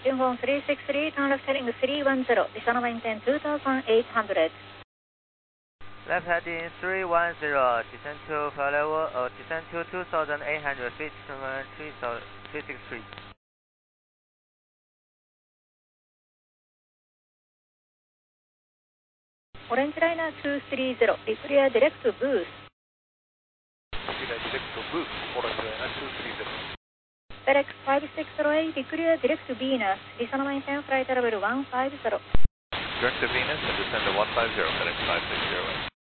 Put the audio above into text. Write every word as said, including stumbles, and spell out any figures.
Uniform three six three, turn left heading three one zero, descend maintain two thousand eight hundred. Left heading three one zero, descend to flight level, uh, descend to two thousand eight hundred feet, turn three six three. Orange Liner two three zero, declare direct to booth. Declare direct to booth, Orange Liner two three zero. FedEx five six zero eight, declare direct to Venus, descend maintain flight level one five zero. Direct to Venus and descend to one five zero, FedEx five six zero eight.